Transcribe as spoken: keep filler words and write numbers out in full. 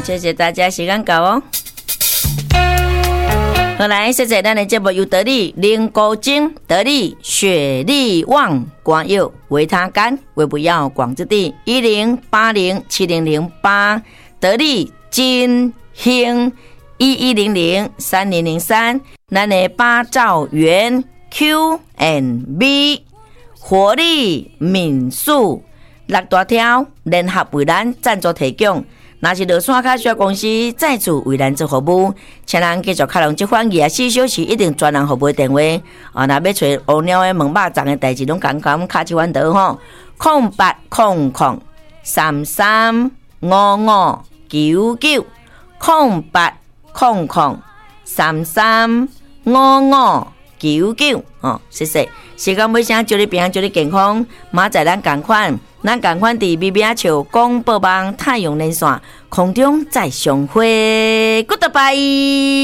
谢谢大家，时间到哦。好来，谢谢咱的节目由得力、林国精、得力、雪力旺、广佑、维他干、维不要、广之地一零八零七零零八，得力金兴一一零零三零零三，咱的八兆元 Q and B， 活力民宿六大条联合为咱赞助提供。若是落山卡需要公司再次为咱做服务，请咱继续开通这款二十四小时一定专人服务的电话。啊，若要找乌鸟的问肉粽的代志，拢赶快卡这款刀吼，空八空空三三五五九九，空八空空三三五五九九。哦，谢谢。时间尾声，祝你平安，祝你健康。明仔咱同款。咱同款伫咪咪笑广播网太阳连线空中再相会 ，Goodbye。